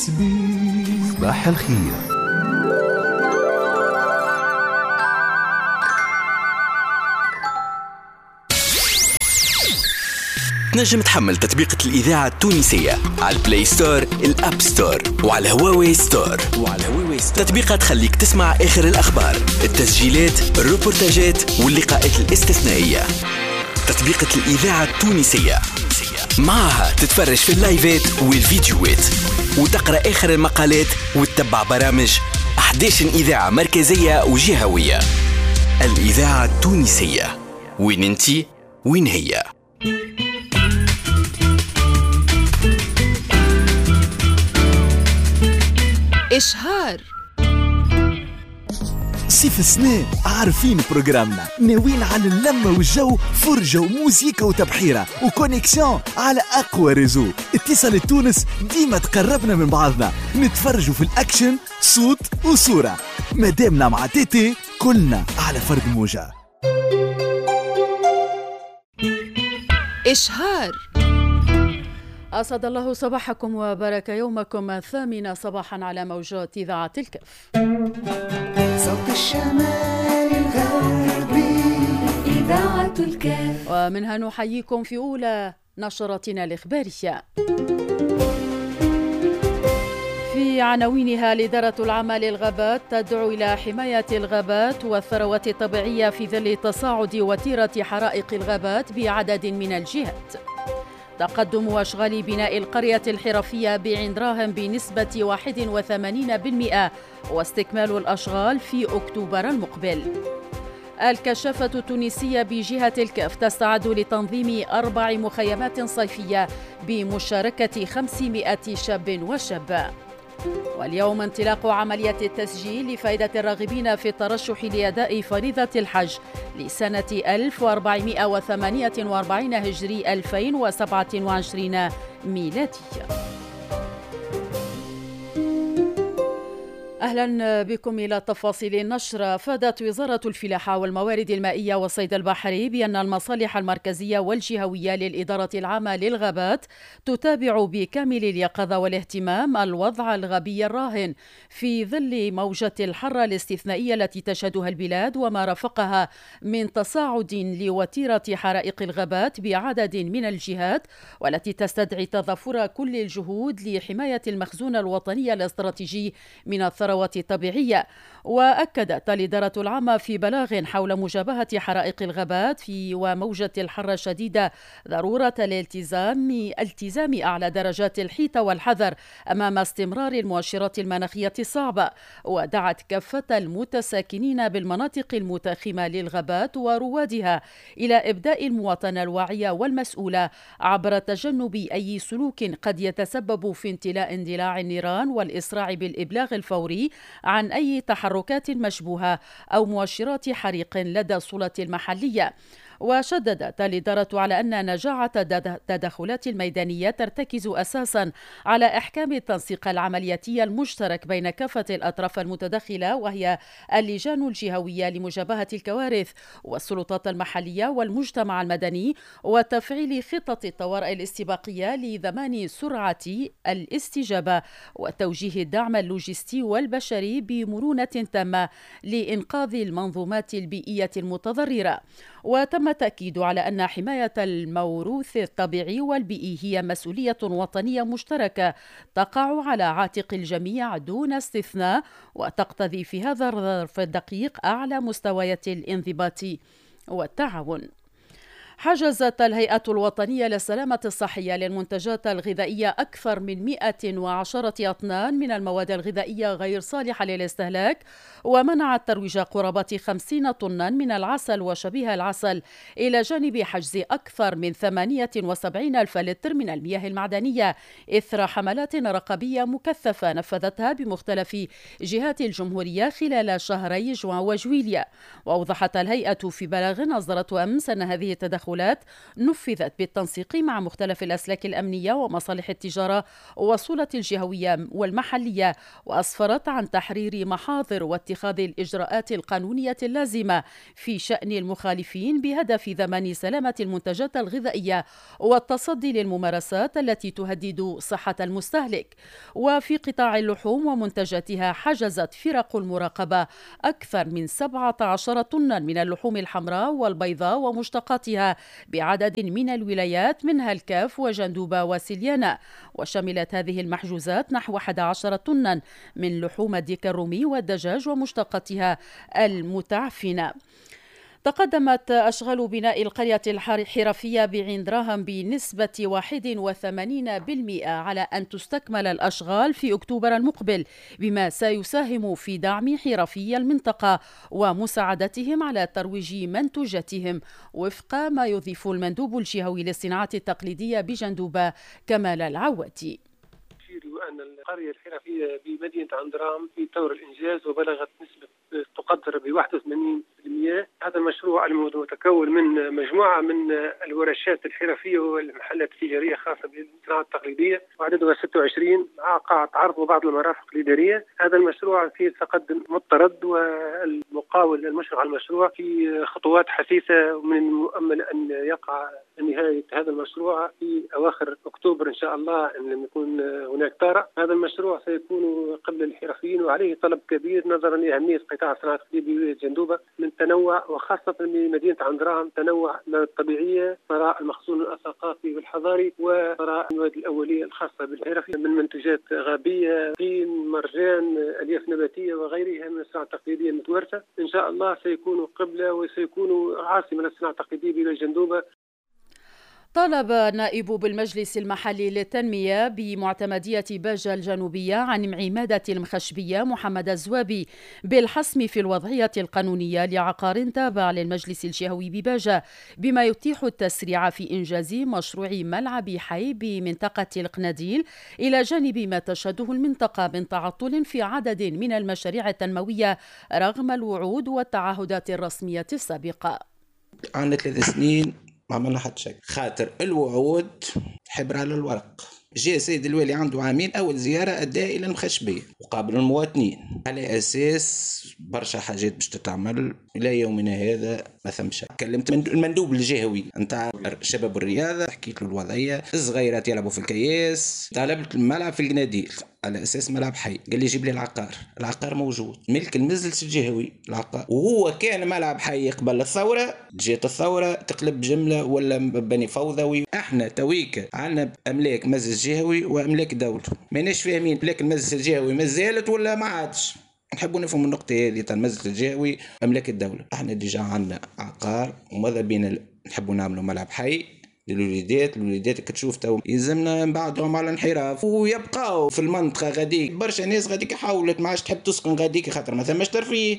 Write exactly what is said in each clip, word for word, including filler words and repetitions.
صباح الخير. تنجم تحمل تطبيقة الإذاعة التونسية على البلاي ستور، الأب ستور، وعلى هواوي ستور. وعلى هواوي ستور تطبيقات تخليك تسمع آخر الأخبار، التسجيلات، الروبورتاجات واللقاءات الاستثنائية. تطبيقة الإذاعة التونسية معها تتفرج في اللايفات والفيديوهات وتقرأ آخر المقالات وتتبع برامج أحد عشر إذاعة مركزية وجهوية. الإذاعة التونسية، وين انتي وين هي؟ إشهار صيف السنة عارفين بروجرامنا، ناويين على اللمة والجو، فرجة وموسيقى وتبحيرة وكونيكسيون على أقوى ريزو. اتصال تونس ديما تقربنا من بعضنا، نتفرجوا في الأكشن صوت وصورة. مادامنا مع تيتي كلنا على فرد موجة. إشهار. أسعد الله صباحكم وبارك يومكم الثامنة صباحا على موجات إذاعة الكف. صوت الشمال الغربي إذاعة الكف. ومنها نحييكم في أولى نشرتنا الإخبارية. في عناوينها: الإدارة العامة للغابات تدعو إلى حماية الغابات والثروات الطبيعية في ظل تصاعد وتيرة حرائق الغابات بعدد من الجهات. تقدم أشغال بناء القرية الحرفية بعين دراهم بنسبة واحد وثمانين بالمئة واستكمال الأشغال في أكتوبر المقبل. الكشافة التونسية بجهة الكف تستعد لتنظيم أربع مخيمات صيفية بمشاركة خمسمائة شاب وشابة. واليوم انطلاق عملية التسجيل لفائدة الراغبين في الترشح لأداء فريضة الحج لسنة ألف وأربعمائة وثمانية وأربعين هجري ألفين وسبعة وعشرين ميلادي. أهلا بكم إلى تفاصيل النشرة. فادت وزارة الفلاحة والموارد المائية والصيد البحري بأن المصالح المركزية والجهوية للإدارة العامة للغابات تتابع بكامل اليقظة والاهتمام الوضع الغابي الراهن في ظل موجة الحرة الاستثنائية التي تشهدها البلاد وما رافقها من تصاعد لوتيرة حرائق الغابات بعدد من الجهات، والتي تستدعي تضافر كل الجهود لحماية المخزون الوطني الاستراتيجي من الثروات الطبيعية. وأكدت الإدارة العامة في بلاغ حول مجابهة حرائق الغابات في وموجة الحر الشديدة ضرورة الالتزام التزام أعلى درجات الحيطة والحذر أمام استمرار المؤشرات المناخية الصعبة، ودعت كافة المتساكنين بالمناطق المتاخمة للغابات وروادها إلى إبداء المواطنة الواعية والمسؤولة عبر تجنب أي سلوك قد يتسبب في امتلاء اندلاع النيران والإسراع بالإبلاغ الفوري عن أي تحركات مشبوهة أو مؤشرات حريق لدى السلطات المحلية. وشددت الإدارة على أن نجاعة التدخلات الميدانية ترتكز أساسا على إحكام التنسيق العملياتي المشترك بين كافة الأطراف المتدخلة، وهي اللجان الجهوية لمجابهة الكوارث والسلطات المحلية والمجتمع المدني، وتفعيل خطط الطوارئ الاستباقية لضمان سرعة الاستجابة وتوجيه الدعم اللوجستي والبشري بمرونة تامة لإنقاذ المنظومات البيئية المتضررة. وتم التأكيد على أن حماية الموروث الطبيعي والبيئي هي مسؤولية وطنية مشتركة تقع على عاتق الجميع دون استثناء، وتقتضي في هذا الظرف الدقيق أعلى مستويات الانضباط والتعاون. حجزت الهيئة الوطنية للسلامة الصحية للمنتجات الغذائية أكثر من مئة وعشرة أطنان من المواد الغذائية غير صالحة للاستهلاك، ومنعت ترويج قرابة خمسين طنا من العسل وشبيه العسل، إلى جانب حجز أكثر من ثمانية وسبعين ألف لتر من المياه المعدنية إثر حملات رقابية مكثفة نفذتها بمختلف جهات الجمهورية خلال شهري جوان وجويليا. وأوضحت الهيئة في بلاغ أصدرته أمس أن هذه التدخلات التدخلات نفذت بالتنسيق مع مختلف الأسلاك الأمنية ومصالح التجارة والسلطة الجهوية والمحلية، وأسفرت عن تحرير محاضر واتخاذ الإجراءات القانونية اللازمة في شأن المخالفين بهدف ضمان سلامة المنتجات الغذائية والتصدي للممارسات التي تهدد صحة المستهلك. وفي قطاع اللحوم ومنتجاتها حجزت فرق المراقبة أكثر من سبعة عشر طنا من اللحوم الحمراء والبيضاء ومشتقاتها بعدد من الولايات منها الكاف وجندوبة وسليانة، وشملت هذه المحجوزات نحو أحد عشر طنا من لحوم الديك الرومي والدجاج ومشتقاتها المتعفنة. تقدمت أشغال بناء القرية الحرفية بعين دراهم بنسبة واحد وثمانين بالمئة على أن تستكمل الأشغال في أكتوبر المقبل، بما سيساهم في دعم حرفي المنطقة ومساعدتهم على ترويج منتوجاتهم، وفق ما يضيف المندوب الجهوي للصناعات التقليدية بجندوبة كمال العواتي. أن القرية الحرفية بمدينة عندرام في طور الإنجاز وبلغت نسبة تقدر ب واحد وثمانين بالمئة. هذا المشروع المتكون من مجموعة من الورشات الحرفية والمحلات التجارية خاصة بالصناعة التقليدية وعددها ستة وعشرين مع قاعة عرض وبعض المرافق الإدارية. هذا المشروع فيه تقدم مضطرد، والمقاول المشرف على المشروع في خطوات حثيثة، ومن المؤمل أن يقع نهاية هذا المشروع في أواخر أكتوبر إن شاء الله إن لم يكون هناك طارئ. هذا المشروع سيكون قبل الحرفيين وعليه طلب كبير نظرا لأهمية قطاع الصناعة التقليدية بولاية جندوبة من تنوع، وخاصة بمدينة عندرام تنوع الطبيعية، ثراء المخزون الثقافي والحضاري وثراء المواد الأولية الخاصة بالحرفية من منتجات غابية، طين، مرجان، ألياف نباتية وغيرها من الصناعة التقليدية المتوارثة. إن شاء الله سيكون قبلة وسيكون عاصمة للصناعة التقليدية بولاية جندوبة. طالب نائب بالمجلس المحلي للتنمية بمعتمدية باجة الجنوبية عن عمادة المخشبية محمد الزوابي بالحسم في الوضعية القانونية لعقار تابع للمجلس الجهوي بباجة، بما يتيح التسريع في إنجاز مشروع ملعب حي بمنطقة القناديل، إلى جانب ما تشهده المنطقة من تعطل في عدد من المشاريع التنموية رغم الوعود والتعهدات الرسمية السابقة. عندنا ثلاث سنين ما عملنا حتى شيء، خاطر الوعود حبر على الورق. جاء سيد الوالي عنده عامين أول زيارة أداها إلى المخشبية وقابل المواطنين على أساس برشا حاجات باش تتعمل. إلى يومنا هذا ما ثم شيء. كلمت من المندوب الجهوي نتاع شباب الرياضة، حكيت له الوضعية، الصغيرات يلعبوا في الكياس، طلبت الملعب في القناديل على أساس ملعب حي. قال لي جيب لي العقار. العقار موجود ملك المجلس الجهوي العقار، وهو كان ملعب حي قبل الثورة. جات الثورة تقلب جملة ولا بني فوضوي. احنا تويك عنا أملاك مجلس جهوي وأملاك دولة، ماناش فاهمين أملاك المجلس الجهوي ما زالت ولا ما عادش. نحبوا نفهم النقطة هذه تاع المجلس الجهوي أملاك الدولة. احنا ديجا عنا عقار وماذا بينا نحبوا نعملوا ملعب حي للوليدات. الوليدات كتشوف تو يلزمنا نبعدهم على الانحراف ويبقاو في المنطقة غاديك. برشا ناس غاديك حاولت ما عادش تحب تسكن غاديك خاطر ما ثماش ترفيه.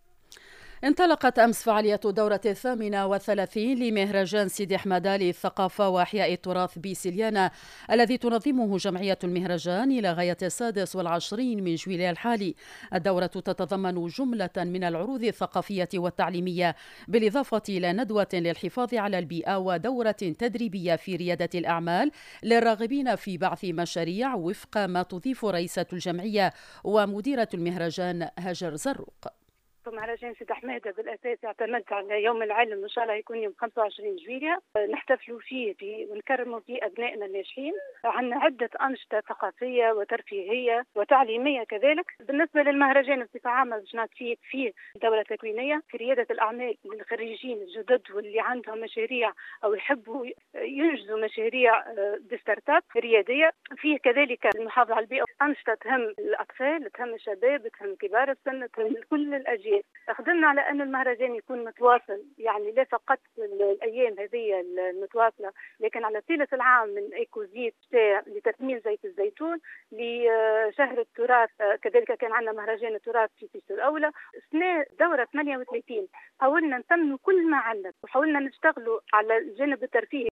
انطلقت أمس فعالية دورة الثامنة والثلاثين لمهرجان سيدي حمادة للثقافة وأحياء التراث بسليانة، الذي تنظمه جمعية المهرجان إلى غاية السادس والعشرين من جويلية الحالي. الدورة تتضمن جملة من العروض الثقافية والتعليمية، بالإضافة إلى ندوة للحفاظ على البيئة ودورة تدريبية في ريادة الأعمال للراغبين في بعث مشاريع، وفق ما تضيف رئيسة الجمعية ومديرة المهرجان هاجر زروق. مهرجان سيدي حمادة بالأساس اعتمد على يوم العلم، إن شاء الله يكون يوم خمسة وعشرين جويلية، نحتفلوا فيه ونكرموا فيه أبنائنا الناجحين. عندنا عدة أنشطة ثقافية وترفيهية وتعليمية كذلك. بالنسبة للمهرجان بصفة عامة باش نعطيك فيه دورة تكوينية في ريادة الأعمال للخريجين الجدد واللي عندهم مشاريع أو يحبوا ينجزوا مشاريع بستارت اب ريادية. فيه كذلك المحافظة على البيئة، أنشطة تهم الأطفال، تهم الشباب، تهم كبار السن، تهم كل الأجيال. خدمنا على أن المهرجان يكون متواصل، يعني لا فقط الأيام هذه المتواصلة، لكن على طيلة العام، من إيكوزيت لتثمين زيت الزيتون لشهر التراث. كذلك كان عندنا مهرجان التراث في فيسو الأولى. سنة دورة ثمانية وثلاثين حاولنا نتمم كل ما عندنا وحاولنا نشتغلوا على الجانب الترفيهي.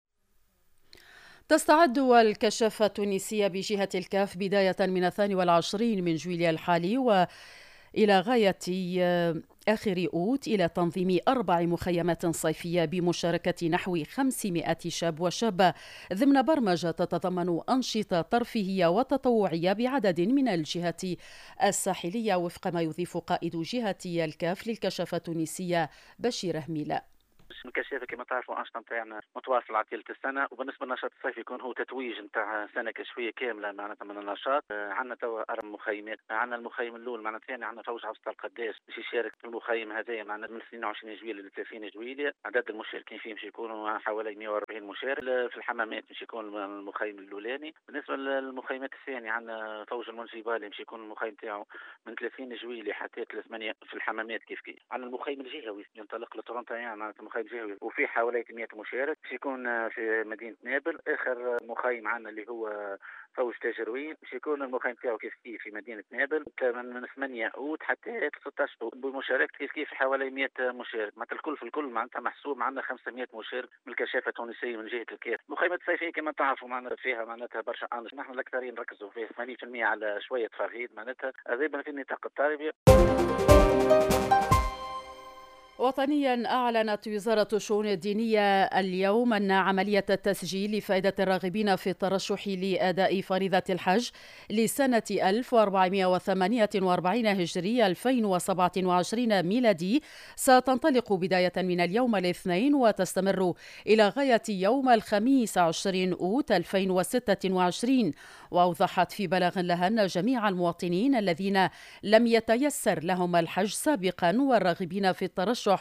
تستعد الكشافة التونسية بجهة الكاف بداية من الثاني والعشرين من جويلية الحالي، و إلى غاية آخر أوت إلى تنظيم أربع مخيمات صيفية بمشاركة نحو خمسمائة شاب وشابة ضمن برمجة تتضمن أنشطة ترفيهية وتطوعية بعدد من الجهات الساحلية، وفق ما يضيف قائد جهة الكاف للكشافة التونسية بشير هميلة. الكشافه كما تعرفوا انشطه نتاعنا متواصله على طيله السنه، وبالنسبه للنشاط الصيفي يكون هو تتويج نتاع سنه كشفيه كامله معناتها من النشاط. عندنا توا اربع مخيمات. عندنا المخيم الاول معناتها ثاني عندنا فوج عبد القداس باش يشارك في المخيم هذايا معناتها من اثنين وعشرين جويلية ل ثلاثين جويلية. عدد المشاركين فيه باش يكونوا حوالي مئة وأربعين مشارك. في الحمامات باش يكون المخيم الاولاني. بالنسبه للمخيمات الثانيه عندنا فوج المنجبالي باش يكون المخيم تاعو من ثلاثين جويلية حتى ثمانية في الحمامات كيف كيف. عندنا المخيم الجهوي ينطلق لتورنتو معناتها مخيم جهوي وفي حوالي مئة مشارك باش يكون في مدينة نابل. آخر مخيم عندنا اللي هو فوج تجروين باش يكون المخيم تاعو كيف كيف في مدينة نابل من ثمانية أوت حتى ستة عشر أوت بمشاركة كيف كيف حوالي مئة مشارك. معناتها الكل في الكل معناتها محسوب عندنا خمسمائة مشارك من الكشافة التونسية من جهة الكاف. مخيمات الصيفية كما تعرفوا معناتها فيها معناتها برشا أنشطة. نحن الأكثرين نركزوا فيها ثمانين بالمئة على شوية فرهيد معناتها هذا في النطاق التربية. وطنيا، أعلنت وزارة الشؤون الدينية اليوم أن عملية التسجيل لفائدة الراغبين في الترشح لأداء فريضة الحج لسنة ألف وأربعمائة وثمانية وأربعين هجري ألفين وسبعة وعشرين ميلادي ستنطلق بداية من اليوم الاثنين وتستمر إلى غاية يوم الخميس عشرين أوت ألفين وستة وعشرين. وأوضحت في بلاغ لها أن جميع المواطنين الذين لم يتيسر لهم الحج سابقا والراغبين في الترشح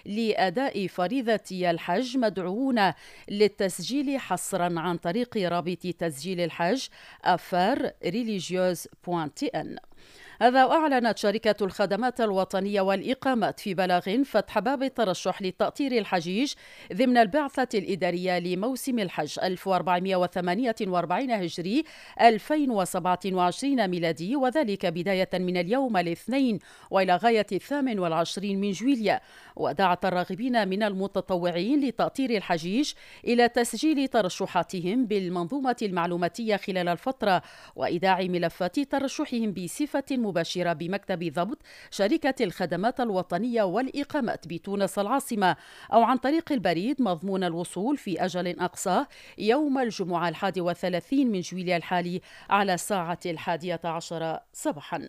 لأداء فريضة الحج مدعوون للتسجيل حصرا عن طريق رابط تسجيل الحج affaires religieuses point t n. هذا أعلنت شركة الخدمات الوطنية والإقامات في بلاغ فتح باب الترشح لتأطير الحجيج ضمن البعثة الإدارية لموسم الحج ألف وأربعمائة وثمانية وأربعين هجري ألفين وسبعة وعشرين ميلادي، وذلك بداية من اليوم الاثنين وإلى غاية الثامن والعشرين من جويلية. ودعت الراغبين من المتطوعين لتأطير الحجيج إلى تسجيل ترشحاتهم بالمنظومة المعلوماتية خلال الفترة وإيداع ملفات ترشحهم بصفة مباشرة بمكتب ضبط شركة الخدمات الوطنية والإقامات بتونس العاصمة أو عن طريق البريد مضمون الوصول في أجل أقصاه يوم الجمعة الحادي والثلاثين من جويلية الحالي على الساعة الحادية عشر صباحا.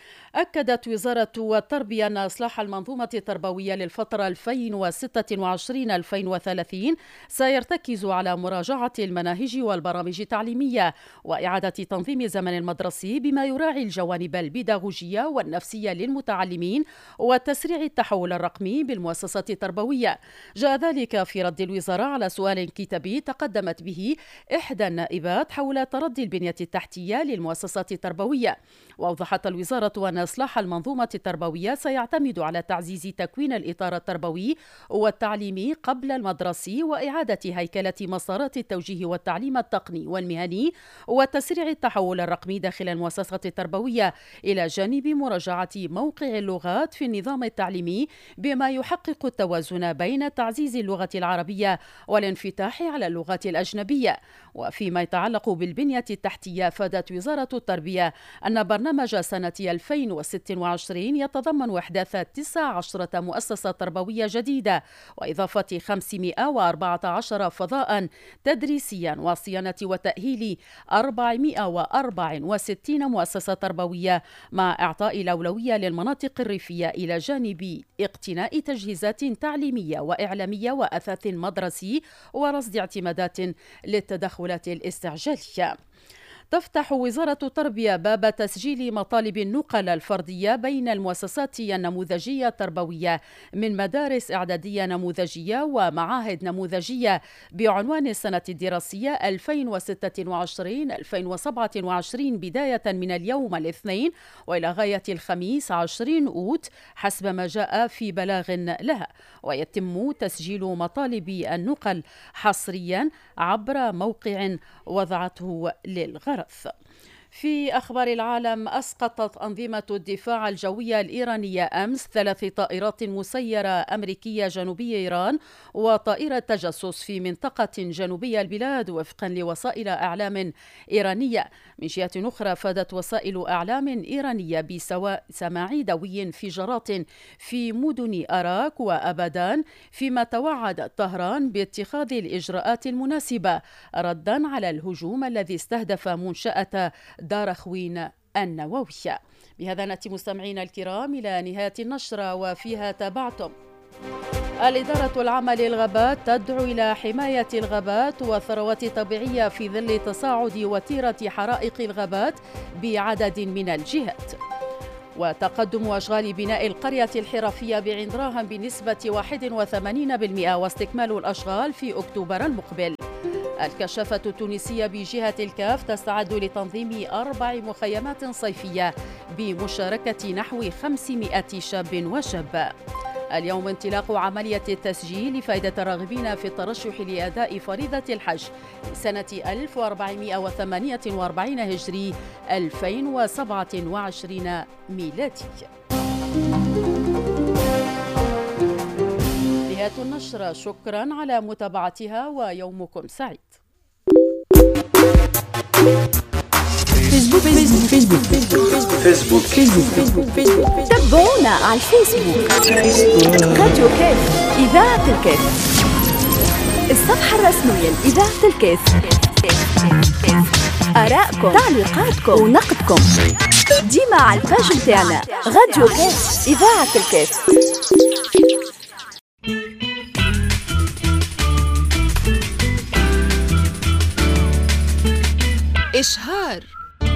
أكدت وزارة التربية أن إصلاح المنظومة التربوية للفترة ألفين وستة وعشرين ألفين وثلاثين سيرتكز على مراجعة المناهج والبرامج التعليمية وإعادة تنظيم الزمن المدرسي بما يراعي الجوانب البيداغوجية والنفسية للمتعلمين وتسريع التحول الرقمي بالمؤسسات التربوية. جاء ذلك في رد الوزارة على سؤال كتابي تقدمت به إحدى النائبات حول تردي البنية التحتية للمؤسسات التربوية. وأوضحت الوزارة أن إصلاح المنظومة التربوية سيعتمد على تعزيز تكوين الإطار التربوي والتعليمي قبل المدرسي وإعادة هيكلة مسارات التوجيه والتعليم التقني والمهني وتسريع التحول الرقمي داخل المؤسسات التربوية، إلى جانب مراجعة موقع اللغات في النظام التعليمي بما يحقق التوازن بين تعزيز اللغة العربية والانفتاح على اللغات الأجنبية. وفيما يتعلق بالبنية التحتية، أفادت وزارة التربية أن برنامج سنة ألفين وستة وعشرين يتضمن إحداث تسع عشرة مؤسسة تربوية جديدة وإضافة خمسمائة وأربعة عشر فضاء تدريسيا وصيانة وتأهيل أربعمائة وأربعة وستين مؤسسة تربوية، مع إعطاء الأولوية للمناطق الريفية إلى جانب اقتناء تجهيزات تعليمية وإعلامية وأثاث مدرسي ورصد اعتمادات للتدخلات الاستعجالية. تفتح وزارة التربية باب تسجيل مطالب النقل الفردية بين المؤسسات النموذجية التربوية من مدارس إعدادية نموذجية ومعاهد نموذجية بعنوان السنة الدراسية ألفين وستة وعشرين ألفين وسبعة وعشرين بداية من اليوم الاثنين وإلى غاية الخميس عشرين أوت حسب ما جاء في بلاغ لها. ويتم تسجيل مطالب النقل حصريا عبر موقع وضعته للغرض. في أخبار العالم، أسقطت أنظمة الدفاع الجوية الإيرانية أمس ثلاث طائرات مسيرة أمريكية جنوبي إيران وطائرة تجسس في منطقة جنوبية البلاد وفقا لوسائل أعلام إيرانية. من جهة أخرى، فادت وسائل أعلام إيرانية بسماع دوي انفجارات في مدن أراك وأبادان، فيما توعد طهران باتخاذ الإجراءات المناسبة ردا على الهجوم الذي استهدف منشأة دار خوين النووية. بهذا نأتي مستمعينا الكرام إلى نهاية النشرة، وفيها تابعتم: الإدارة العامة للغابات تدعو إلى حماية الغابات والثروات الطبيعية في ظل تصاعد وتيرة حرائق الغابات بعدد من الجهات. وتقدم أشغال بناء القرية الحرفية بعين دراهم بنسبة واحد وثمانين بالمئة واستكمال الأشغال في أكتوبر المقبل. الكشافة التونسية بجهة الكاف تستعد لتنظيم أربع مخيمات صيفية بمشاركة نحو خمسمائة شاب وشابة. اليوم انطلاق عملية التسجيل لفائدة الراغبين في الترشح لأداء فريضة الحج سنة ألف وأربعمائة وثمانية وأربعين هجري ألفين وسبعة وعشرين ميلادي. نهاية النشرة، شكرا على متابعتها ويومكم سعيد. فيسبوك فيسبوك فيسبوك فيسبوك فيسبوك فيسبوك تابعونا على الفيسبوك. راديو كاف إذاعة الكاف، الصفحة الرسمية لإذاعة الكاف. آراءكم، تعليقاتكم ونقدكم ديما على الباج متاعنا راديو كاف إذاعة الكاف. إشهار.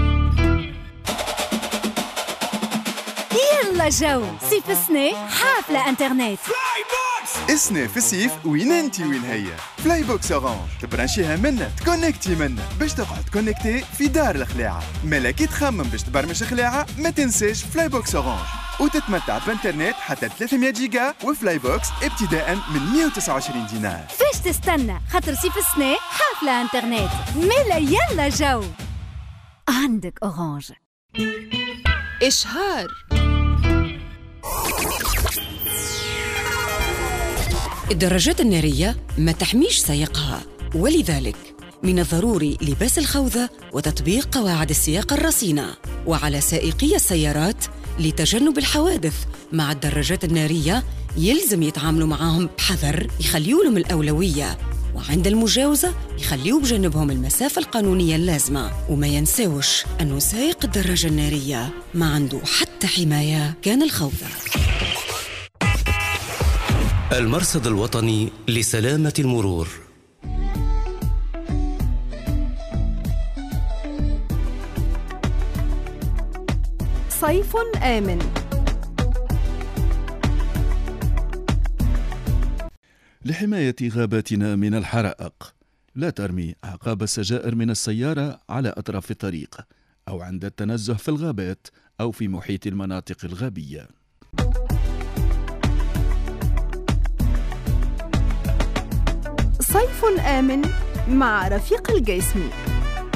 يلا جو صيف السنة حافلة انترنت. السنة في الصيف وين انتي وين هي؟ فلاي بوكس اورانج تبرانشيها منا تكونكتي منا باش تقعد كونكتي في دار الخلاعة. مالا كي تخمم باش تبرمج خلاعة ما تنساش فلاي بوكس اورانج وتتمتع بانترنت حتى ثلاثمائة جيجا وفلاي بوكس ابتداء من مائة وتسعة وعشرين دينار. فاش تستنى؟ خاطر صيف السنة حافلة انترنت. مالا يلا جو عندك اورانج. إشهار. الدراجات النارية ما تحميش سائقها، ولذلك من الضروري لباس الخوذة وتطبيق قواعد السياقة الرصينة، وعلى سائقي السيارات لتجنب الحوادث مع الدراجات النارية يلزم يتعاملوا معهم بحذر، يخليوا لهم الأولوية، وعند المجاوزة يخليوا بجانبهم المسافة القانونية اللازمة، وما ينساوش أنه سائق الدراجة النارية ما عنده حتى حماية كان الخوذة. المرصد الوطني لسلامة المرور. صيف آمن. لحماية غاباتنا من الحرائق، لا ترمي أعقاب السجائر من السيارة على أطراف الطريق أو عند التنزه في الغابات أو في محيط المناطق الغابية. صيف آمن مع رفيق الجسمي.